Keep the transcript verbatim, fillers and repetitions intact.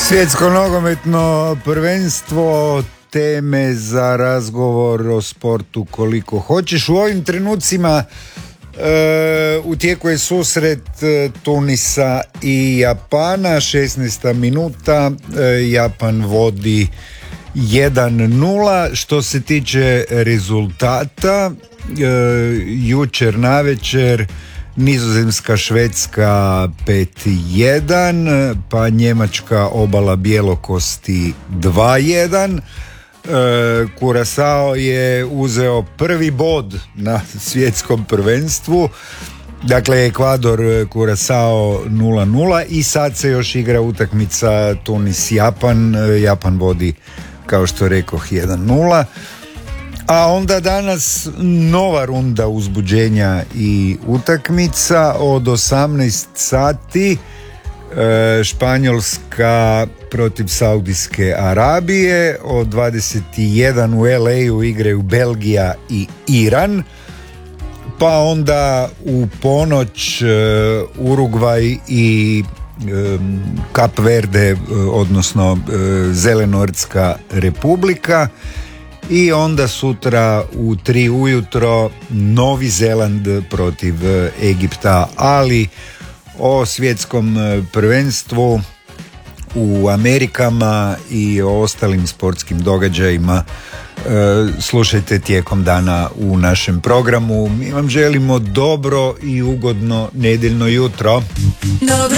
Svjetsko nogometno prvenstvo, teme za razgovor o sportu koliko hoćeš. U ovim trenucima e, u tijeku je susret Tunisa i Japana, šesnaesta minuta, e, Japan vodi jedan nula. Što se tiče rezultata, e, jučer navečer Nizozemska, Švedska pet jedan, pa Njemačka obala bjelokosti dva jedan. E, Curaçao je uzeo prvi bod na svjetskom prvenstvu. Dakle, Ekvador, Curaçao nula nula i sad se još igra utakmica Tunis-Japan. Japan vodi, kao što rekoh, jedan nula. A onda danas nova runda uzbuđenja i utakmica od osamnaest sati, e, Španjolska protiv Saudijske Arabije, od dvadeset jedan u el ej-u igraju Belgija i Iran, pa onda u ponoć e, Urugvaj i e, Kap Verde, odnosno e, Zelenortska Republika. I onda sutra u tri ujutro Novi Zeland protiv Egipta, ali o svjetskom prvenstvu u Amerikama i o ostalim sportskim događajima e, slušajte tijekom dana u našem programu. Mi vam želimo dobro i ugodno nedjeljno jutro. Dobro.